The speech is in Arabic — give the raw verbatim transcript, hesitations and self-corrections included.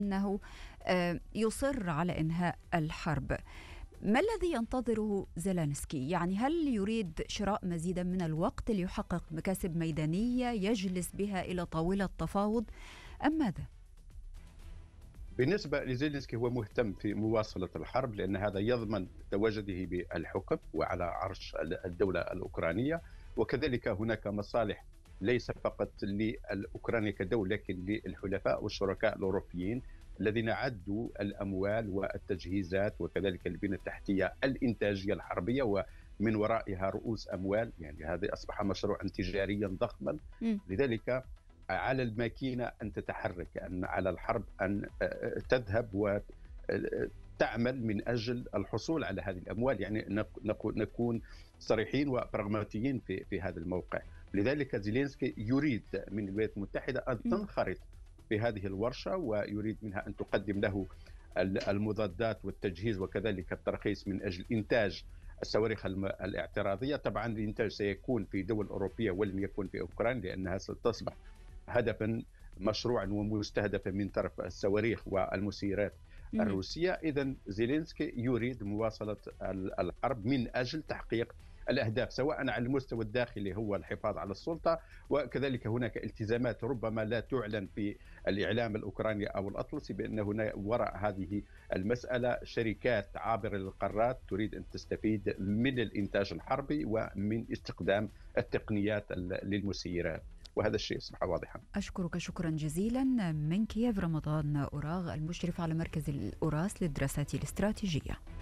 أنه يصر على إنهاء الحرب. ما الذي ينتظره زيلينسكي؟ يعني هل يريد شراء مزيدا من الوقت ليحقق مكاسب ميدانية يجلس بها إلى طاولة تفاوض أم ماذا؟ بالنسبة لزيلينسكي هو مهتم في مواصلة الحرب، لأن هذا يضمن تواجده بالحكم وعلى عرش الدولة الأوكرانية، وكذلك هناك مصالح ليس فقط لأوكرانيا كدولة لكن للحلفاء والشركاء الأوروبيين الذين عدوا الأموال والتجهيزات وكذلك البنية التحتية الإنتاجية الحربية، ومن ورائها رؤوس أموال. يعني هذا أصبح مشروعا تجاريا ضخما. م. لذلك على الماكينة أن تتحرك، أن على الحرب أن تذهب وتعمل من أجل الحصول على هذه الأموال. يعني نكون صريحين وبراغماتيين في في هذا الموقع. لذلك زيلينسكي يريد من الولايات المتحدة أن تنخرط في هذه الورشة، ويريد منها أن تقدم له المضادات والتجهيز وكذلك الترخيص من أجل إنتاج الصواريخ الاعتراضية. طبعا الإنتاج سيكون في دول أوروبية ولن يكون في أوكرانيا، لأنها ستصبح هدفا مشروعا ومستهدفا من طرف الصواريخ والمسيرات الروسية. إذن زيلينسكي يريد مواصلة الحرب من أجل تحقيق الأهداف، سواء على المستوى الداخلي هو الحفاظ على السلطة، وكذلك هناك التزامات ربما لا تعلن في الإعلام الأوكراني أو الأطلسي، بأن هنا وراء هذه المسألة شركات عابرة للقارات تريد أن تستفيد من الإنتاج الحربي ومن استخدام التقنيات للمسيرات، وهذا الشيء أصبح واضحا. أشكرك شكرا جزيلا. من كييف رمضان أوراغ، المشرف على مركز الأوراس للدراسات الاستراتيجية.